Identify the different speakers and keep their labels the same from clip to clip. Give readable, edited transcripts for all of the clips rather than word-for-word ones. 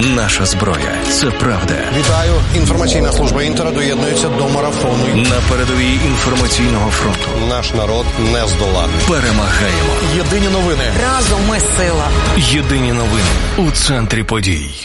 Speaker 1: Наша зброя – це правда.
Speaker 2: Вітаю. Інформаційна служба Інтера доєднується до марафону.
Speaker 1: На передовій інформаційного фронту.
Speaker 2: Наш народ не здолати.
Speaker 1: Перемагаємо.
Speaker 2: Єдині новини.
Speaker 3: Разом ми сила.
Speaker 1: Єдині новини у центрі подій.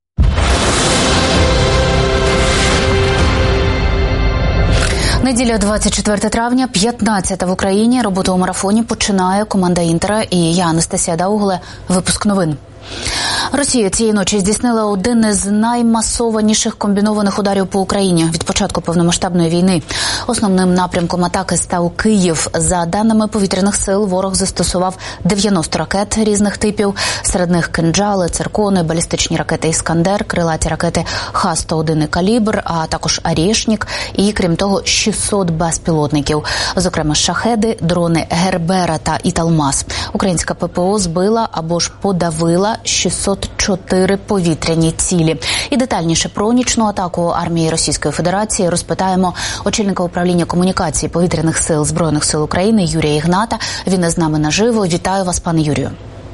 Speaker 4: Неділя, 24 травня, 15 в Україні. Роботу у марафоні починає команда Інтера і я, Анастасія Даугле. Випуск новин. Росія цієї ночі здійснила один із наймасованіших комбінованих ударів по Україні від початку повномасштабної війни. Основним напрямком атаки став Київ. За даними повітряних сил, ворог застосував 90 ракет різних типів. Серед них кинджали, циркони, балістичні ракети «Іскандер», крилаті ракети Х-101 і «Калібр», а також «Орєшнік» і, крім того, 600 безпілотників. Зокрема, шахеди, дрони «Гербера» та «Італмас». Українська ППО збила або ж подавила 604 повітряні цілі. І детальніше про нічну атаку армії Російської Федерації розпитаємо очільника управління комунікації повітряних сил Збройних сил України Юрія Ігната. Він із нами наживо. Вітаю вас, пане Юрію.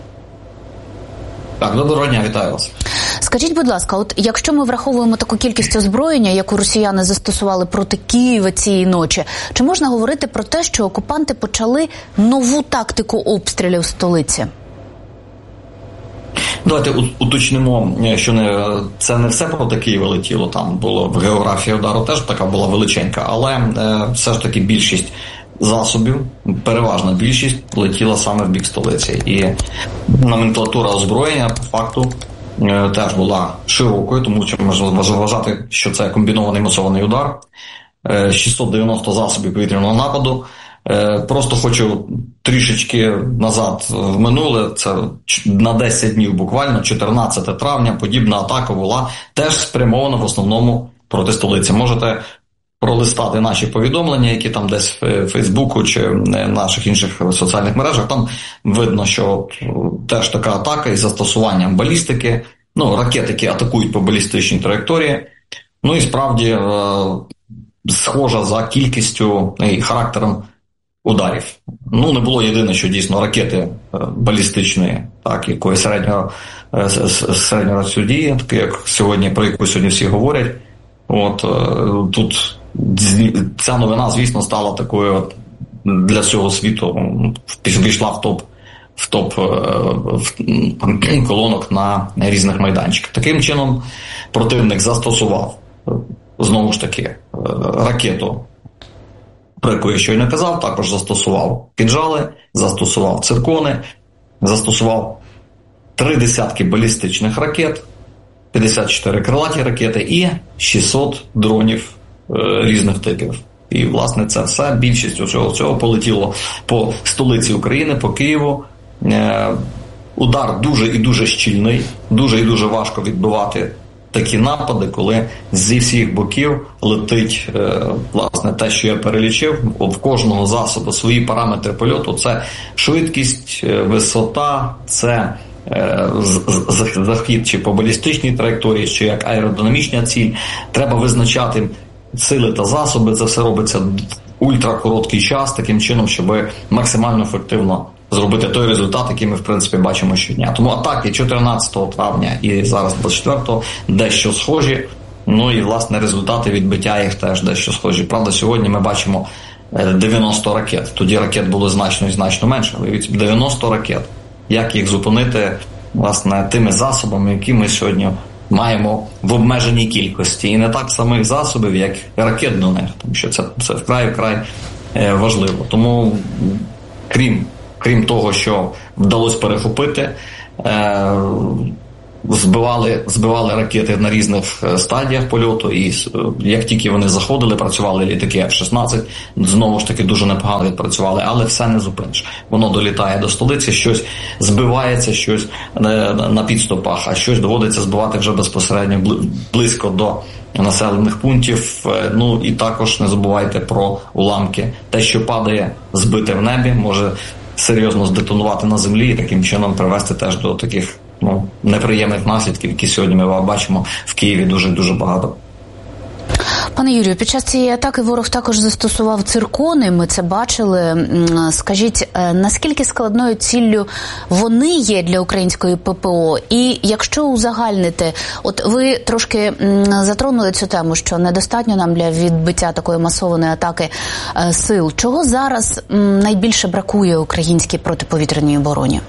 Speaker 5: Так, доброго дня, вітаю вас.
Speaker 4: Скажіть, будь ласка, от якщо ми враховуємо таку кількість озброєння, яку росіяни застосували проти Києва цієї ночі, чи можна говорити про те, що окупанти почали нову тактику обстрілів столиці?
Speaker 5: Давайте уточнимо, що це не все проти Києва летіло, там було в географії удару теж така була величенька, але все ж таки більшість засобів, переважна більшість летіла саме в бік столиці. І номенклатура озброєння по факту теж була широкою, тому що можна вважати, що це комбінований масований удар. 690 засобів повітряного нападу. Просто хочу трішечки назад в минуле, це на 10 днів буквально, 14 травня, подібна атака була теж спрямована в основному проти столиці. Можете пролистати наші повідомлення, які там десь в Фейсбуку чи наших інших соціальних мережах, там видно, що теж така атака із застосуванням балістики, ракети, які атакують по балістичній траєкторії, і справді схожа за кількістю і характером ударів. Не було єдине, що дійсно ракети балістичної, так, якої середнього радіусу дії, такі як сьогодні, про яку сьогодні всі говорять. Тут ця новина, звісно, стала такою для всього світу, війшла в топ колонок на різних майданчиках. Таким чином противник застосував, знову ж таки, ракету, про яку я щойно казав, також застосував кинджали, застосував циркони, застосував 3 десятки балістичних ракет, 54 крилаті ракети і 600 дронів різних типів. І, власне, це все, більшість усього цього полетіло по столиці України, по Києву. Удар дуже і дуже щільний, дуже і дуже важко відбивати такі напади, коли зі всіх боків летить, власне, те, що я перелічив, в кожного засобу свої параметри польоту. Це швидкість, висота, це захід чи по балістичній траєкторії, чи як аеродинамічна ціль. Треба визначати сили та засоби. Це все робиться в ультракороткий час, таким чином, щоб максимально ефективно зробити той результат, який ми, в принципі, бачимо щодня. Тому атаки 14 травня і зараз 24-го дещо схожі, і, власне, результати відбиття їх теж дещо схожі. Правда, сьогодні ми бачимо 90 ракет. Тоді ракет було значно і значно менше. 90 ракет. Як їх зупинити, власне, тими засобами, які ми сьогодні маємо в обмеженій кількості. І не так самих засобів, як і ракет до них, тому що це вкрай важливо. Тому, крім того, що вдалося перехопити, збивали ракети на різних стадіях польоту, і як тільки вони заходили, працювали літаки F-16, знову ж таки дуже непогано відпрацювали, але все не зупиниш. Воно долітає до столиці, щось збивається, щось на підступах, а щось доводиться збивати вже безпосередньо близько до населених пунктів. І також не забувайте про уламки. Те, що падає збите в небі, може серйозно здетонувати на землі і таким чином привести теж до таких неприємних наслідків, які сьогодні ми бачимо в Києві дуже-дуже багато.
Speaker 4: Пане Юрію, під час цієї атаки ворог також застосував циркони, ми це бачили. Скажіть, наскільки складною ціллю вони є для української ППО? І якщо узагальнити, от ви трошки затронули цю тему, що недостатньо нам для відбиття такої масованої атаки сил. Чого зараз найбільше бракує українській протиповітряній обороні?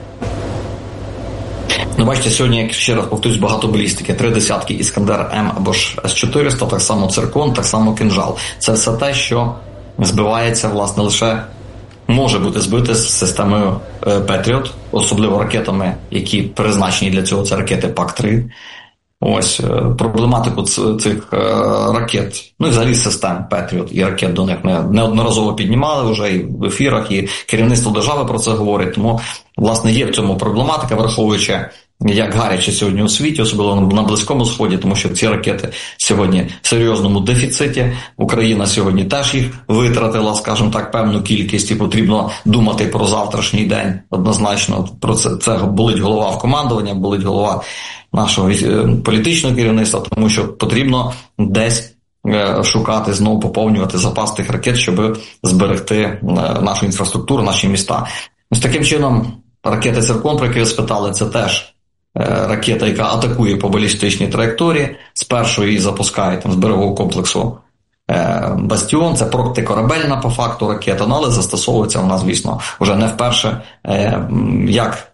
Speaker 5: Ну, бачите, сьогодні, як ще раз повторюсь, багато балістики. 3 десятки Іскандер-М або ж С-400, так само циркон, так само кинжал. Це все те, що збивається, власне, лише може бути збите з системою Петріот, особливо ракетами, які призначені для цього. Це ракети ПАК-3. Ось, проблематику цих ракет, ну і взагалі систем Петріот і ракет до них ми неодноразово піднімали вже і в ефірах, і керівництво держави про це говорить. Тому, власне, є в цьому проблематика, враховуючи, як гаряче сьогодні у світі, особливо на Близькому Сході, тому що ці ракети сьогодні в серйозному дефіциті. Україна сьогодні теж їх витратила, скажімо так, певну кількість, і потрібно думати про завтрашній день однозначно. Про це болить голова в командуванні, болить голова нашого політичного керівництва, тому що потрібно десь шукати, знову поповнювати запас тих ракет, щоб зберегти нашу інфраструктуру, наші міста. Ось таким чином, ракети «Циркон», про які ви спитали, це теж ракета, яка атакує по балістичній траєкторії. Спершу її запускають з берегового комплексу «Бастіон». Це протикорабельна по факту ракета, але застосовується вона, звісно, вже не вперше як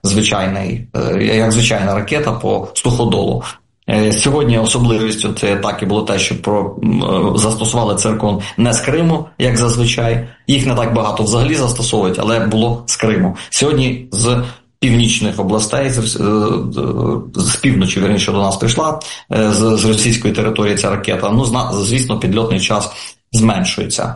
Speaker 5: звичайна ракета по суходолу. Сьогодні особливістю цієї атаки було те, що застосували «Циркон» не з Криму, як зазвичай. Їх не так багато взагалі застосовують, але було з Криму. Сьогодні з північних областей, з півночі, вірніше, до нас прийшла з російської території ця ракета. Ну, звісно, підльотний час зменшується.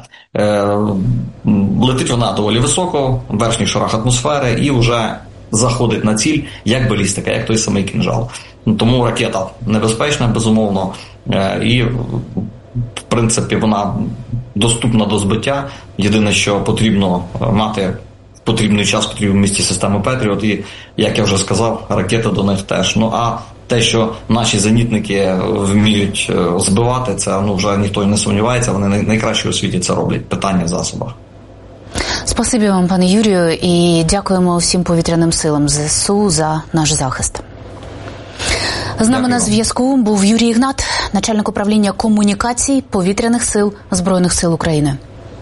Speaker 5: Летить вона доволі високо, в верхніх шарах атмосфери, і вже заходить на ціль, як балістика, як той самий кинжал. Тому ракета небезпечна, безумовно, і, в принципі, вона доступна до збиття. Єдине, що потрібно мати потрібний час, потрібно в місті системи Петріот, і, як я вже сказав, ракети до них теж. Ну, а те, що наші зенітники вміють збивати, це вже ніхто і не сумнівається, вони найкраще у світі це роблять. Питання в засобах.
Speaker 4: Спасибі вам, пане Юрію, і дякуємо всім повітряним силам ЗСУ за наш захист. З нами на зв'язку був Юрій Ігнат, начальник управління комунікацій повітряних сил Збройних сил України.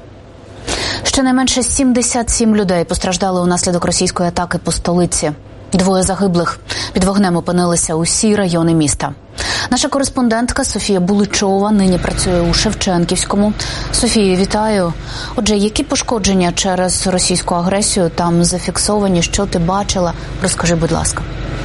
Speaker 4: Щонайменше 77 людей постраждали унаслідок російської атаки по столиці. 2 загиблих. Під вогнем опинилися усі райони міста. Наша кореспондентка Софія Буличова нині працює у Шевченківському. Софія, вітаю. Отже, які пошкодження через російську агресію там зафіксовані? Що ти бачила? Розкажи, будь ласка.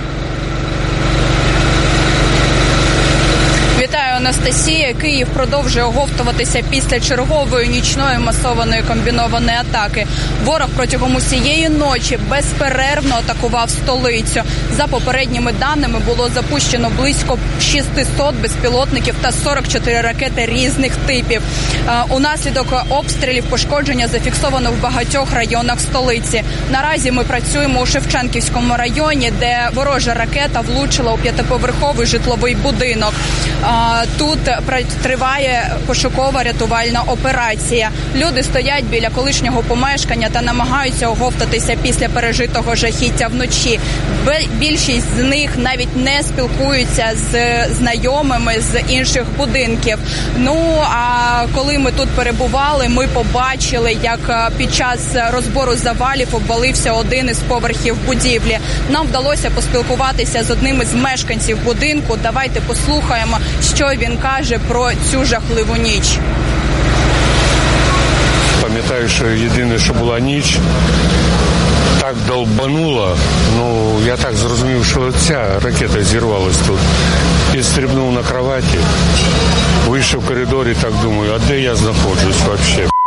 Speaker 3: Вітаю, Анастасія. Київ продовжує оговтуватися після чергової нічної масованої комбінованої атаки. Ворог протягом усієї ночі безперервно атакував столицю. За попередніми даними було запущено близько 600 безпілотників та 44 ракети різних типів. Унаслідок обстрілів пошкодження зафіксовано в багатьох районах столиці. Наразі ми працюємо у Шевченківському районі, де ворожа ракета влучила у 5-поверховий житловий будинок. Тут триває пошукова рятувальна операція. Люди стоять біля колишнього помешкання та намагаються оговтатися після пережитого жахіття вночі. Більшість з них навіть не спілкуються з знайомими з інших будинків. Ну, а коли ми тут перебували, ми побачили, як під час розбору завалів обвалився один із поверхів будівлі. Нам вдалося поспілкуватися з одним із мешканців будинку. Давайте послухаємо, що він каже про цю жахливу ніч.
Speaker 6: Пам'ятаю, що єдине, що була ніч, так долбануло, я так зрозумів, що ця ракета зірвалась тут. Підстрибнув на кроваті, вийшов в коридор і так думаю, а де я знаходжусь взагалі?